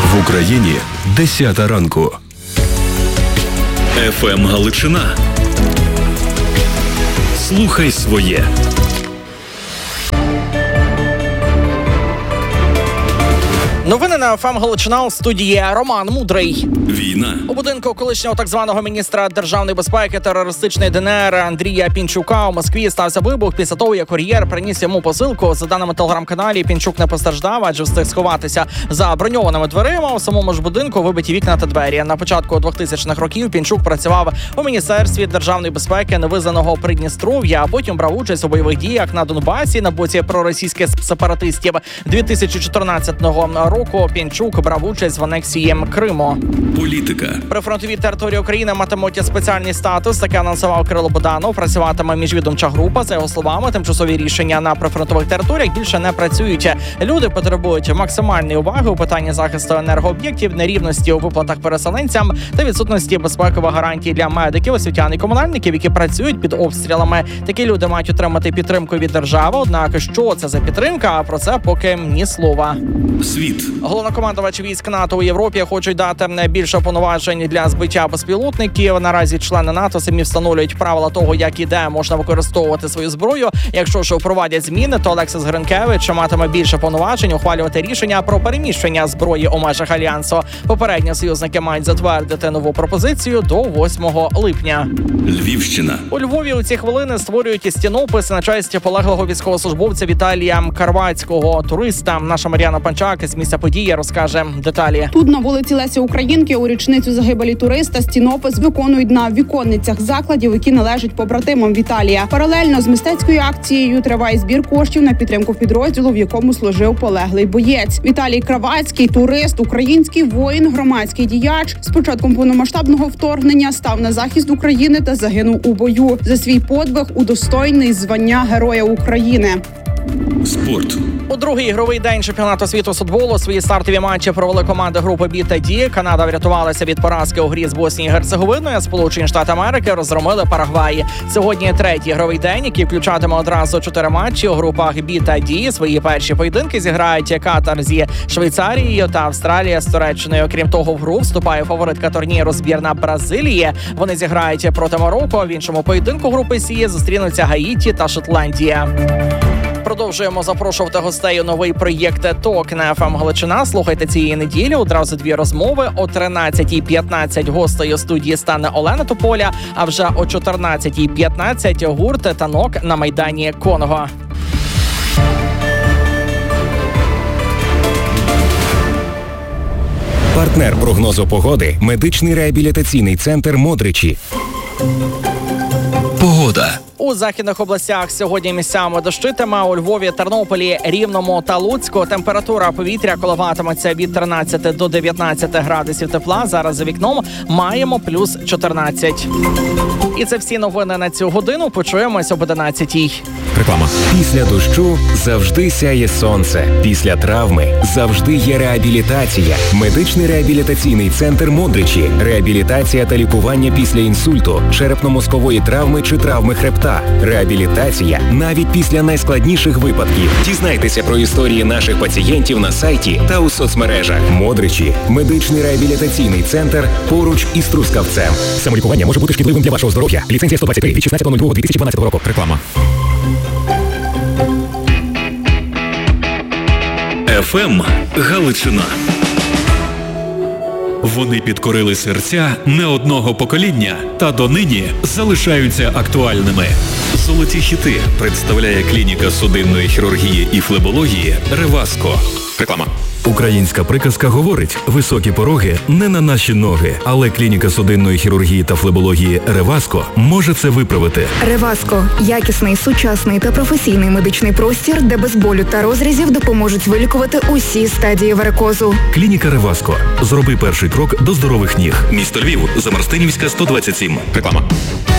В Україні 10 ранку. ФМ Галичина. Слухай своє. Новини на ФМ Галичина, у студії Роман Мудрий. Війна. У будинку колишнього так званого міністра державної безпеки терористичної ДНР Андрія Пінчука у Москві стався вибух після того, як кур'єр приніс йому посилку. За даними телеграм-каналі, Пінчук не постраждав, адже встиг сховатися за броньованими дверима. У самому ж будинку вибиті вікна та двері. На початку 2000-х років Пінчук працював у Міністерстві державної безпеки невизнаного Придністров'я, а потім брав участь у бойових діях на Донбасі на боці проросійських сепаратистів. 2014 року Пінчук брав участь в анексії Криму. Політика. Прифронтові території України матимуть спеціальний статус. Таке анонсував Кирило Буданов. Працюватиме міжвідомча група. За його словами, тимчасові рішення на прифронтових територіях більше не працюють. Люди потребують максимальної уваги у питанні захисту енергооб'єктів, нерівності у виплатах переселенцям та відсутності безпекових гарантій для медиків, освітян і комунальників, які працюють під обстрілами. Такі люди мають отримати підтримку від держави. Однак, що це за підтримка? А про це поки ні слова. Світ. Головнокомандувач військ НАТО у Європі хочуть дати більше повноважень для збиття безпілотників. Наразі члени НАТО самі встановлюють правила того, як і де можна використовувати свою зброю. Якщо ж впровадять зміни, то Олексіс Гринкевич матиме більше повноважень ухвалювати рішення про переміщення зброї у межах альянсу. Попередні союзники мають затвердити нову пропозицію до 8 липня. Львівщина. У Львові у ці хвилини створюють стінопис на честь полеглого військовослужбовця Віталія Карвацького, туриста. Наша Мар'яна Панчак з місця події розкаже деталі. Тут на вулиці Лесі Українки у річницю загибелі туриста стінопис виконують на віконницях закладів, які належать побратимам Віталія. Паралельно з мистецькою акцією триває збір коштів на підтримку підрозділу, в якому служив полеглий боєць. Віталій Карвацький – турист, український воїн, громадський діяч. З початком повномасштабного вторгнення став на захист України та загинув у бою. За свій подвиг удостоєний звання Героя України. Спорт. У другий ігровий день чемпіонату світу з футболу свої стартові матчі провели команди групи Б та Д. Канада врятувалася від поразки у грі з Боснією і Герцеговиною. Сполучені Штати Америки розгромили Парагвай. Сьогодні третій ігровий день, який включатиме одразу 4 матчі у групах Б та Д. Свої перші поєдинки зіграють Катар зі Швейцарією та Австралія з Туреччиною. Крім того, в гру вступає фаворитка турніру збірна Бразилії. Вони зіграють проти Марокко. В іншому поєдинку групи С зустрінуться Гаїті та Шотландія. Продовжуємо запрошувати гостей у новий проєкт «Ток» на ФМ Галичина. Слухайте цієї неділі одразу 2 розмови. О 13:15 гостею студії стане Олена Тополя, а вже о 14:15 гурт «Танок» на Майдані Конго. Партнер прогнозу погоди – медичний реабілітаційний центр «Модричі». Погода. У західних областях сьогодні місцями дощитиме. У Львові, Тернополі, Рівному та Луцьку температура повітря коливатиметься від 13 до 19 градусів тепла. Зараз за вікном маємо плюс 14. І це всі новини на цю годину. Почуємось об 11:00. Реклама. Після дощу завжди сяє сонце. Після травми завжди є реабілітація. Медичний реабілітаційний центр «Модричі». Реабілітація та лікування після інсульту, черепно-мозкової травми чи травми хребта. Реабілітація навіть після найскладніших випадків. Дізнайтеся про історії наших пацієнтів на сайті та у соцмережах. «Модричі» – медичний реабілітаційний центр поруч із Трускавцем. Самолікування може бути шкідливим для вашого здоров'я. Ліцензія 123 від 16.02.2012 року. Реклама. ФМ Галичина. Вони підкорили серця не одного покоління та донині залишаються актуальними. Золоті хіти представляє клініка судинної хірургії і флебології «Реваско». Реклама. Українська приказка говорить: високі пороги не на наші ноги, але клініка судинної хірургії та флебології «Реваско» може це виправити. «Реваско» – якісний, сучасний та професійний медичний простір, де без болю та розрізів допоможуть вилікувати усі стадії варикозу. Клініка «Реваско». Зроби перший крок до здорових ніг. Місто Львів, Замарстинівська, 127. Реклама.